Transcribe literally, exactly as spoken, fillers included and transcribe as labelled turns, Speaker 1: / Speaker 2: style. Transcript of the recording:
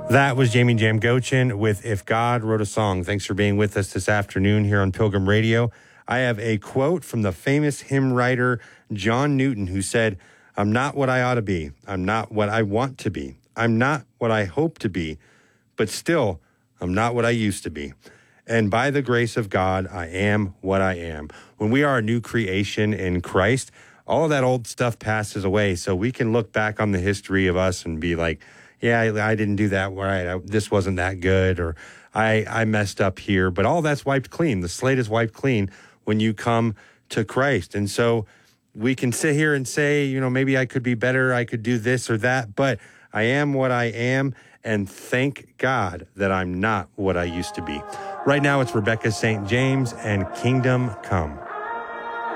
Speaker 1: That was Jamie Jam Gochin with If God Wrote a Song. Thanks for being with us this afternoon here on Pilgrim Radio. I have a quote from the famous hymn writer John Newton, who said, "I'm not what I ought to be. I'm not what I want to be. I'm not what I hope to be. But still, I'm not what I used to be. And by the grace of God, I am what I am." When we are a new creation in Christ, all of that old stuff passes away. So we can look back on the history of us and be like, yeah, I, I didn't do that right. I, this wasn't that good, or I, I messed up here. But all that's wiped clean. The slate is wiped clean when you come to Christ. And so we can sit here and say, you know, maybe I could be better. I could do this or that. But I am what I am. And thank God that I'm not what I used to be. Right now, it's Rebecca Saint James and Kingdom Come.